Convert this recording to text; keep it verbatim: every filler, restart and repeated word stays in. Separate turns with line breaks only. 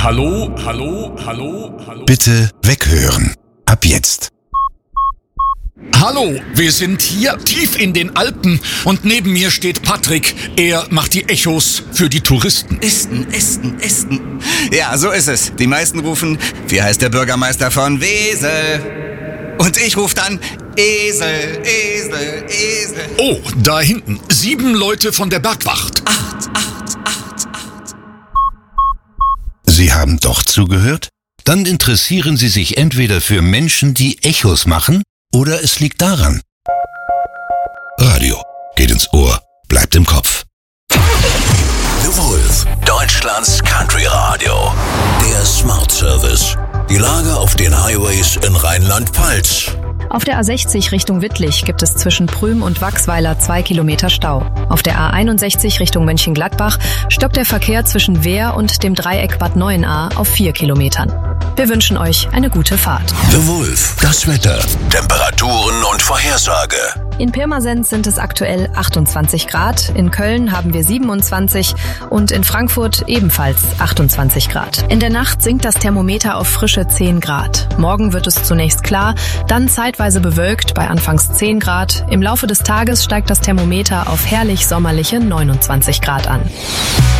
Hallo, hallo, hallo, hallo.
Bitte weghören. Ab jetzt.
Hallo, wir sind hier tief in den Alpen und neben mir steht Patrick. Er macht die Echos für die Touristen.
Esten, Esten, Esten. Ja, so ist es. Die meisten rufen, wie heißt der Bürgermeister von Wesel? Und ich rufe dann, Esel, Esel, Esel.
Oh, da hinten. Sieben Leute von der Bergwacht.
Acht, acht, acht, acht.
Sie haben doch zugehört? Dann interessieren Sie sich entweder für Menschen, die Echos machen, oder es liegt daran. Radio geht ins Ohr, bleibt im Kopf.
The Wolf, Deutschlands Country Radio. Der Smart Service. Die Lage auf den Highways in Rheinland-Pfalz.
Auf der A sechzig Richtung Wittlich gibt es zwischen Prüm und Wachsweiler zwei Kilometer Stau. Auf der A einundsechzig Richtung Mönchengladbach stockt der Verkehr zwischen Wehr und dem Dreieck Bad Neuenahr auf vier Kilometern. Wir wünschen euch eine gute Fahrt.
The Wolf, das Wetter, Temperaturen und Vorhersage.
In Pirmasens sind es aktuell achtundzwanzig Grad, in Köln haben wir siebenundzwanzig und in Frankfurt ebenfalls achtundzwanzig Grad. In der Nacht sinkt das Thermometer auf frische zehn Grad. Morgen wird es zunächst klar, dann zeitweise bewölkt bei anfangs zehn Grad. Im Laufe des Tages steigt das Thermometer auf herrlich sommerliche neunundzwanzig Grad an.